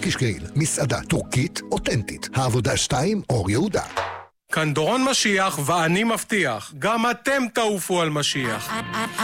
טורקיש גריל, מסעדה טורקית אותנטית. העבודה 2, אור יהודה. כאן דורון משיח ואני מבטיח, גם אתם תעופו על משיח.